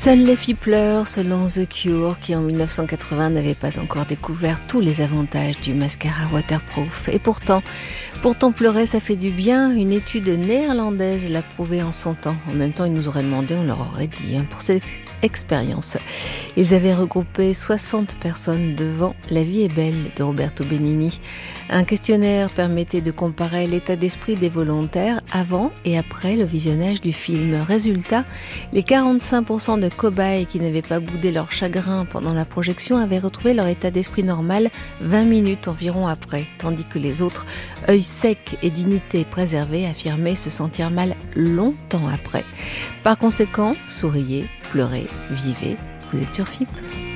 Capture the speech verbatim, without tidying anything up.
Seules les filles pleurent, selon The Cure, qui en dix-neuf cent quatre-vingts n'avait pas encore découvert tous les avantages du mascara waterproof. Et pourtant, pourtant pleurer, ça fait du bien. Une étude néerlandaise l'a prouvé en son temps. En même temps, ils nous auraient demandé, on leur aurait dit, hein, pour cette expérience. Ils avaient regroupé soixante personnes devant La vie est belle de Roberto Benigni. Un questionnaire permettait de comparer l'état d'esprit des volontaires avant et après le visionnage du film. Résultat, les quarante-cinq pour cent de cobayes qui n'avaient pas boudé leur chagrin pendant la projection avaient retrouvé leur état d'esprit normal vingt minutes environ après, tandis que les autres, œil sec et dignité préservée, affirmaient se sentir mal longtemps après. Par conséquent, souriez, pleurez, vivez, vous êtes sur F I P.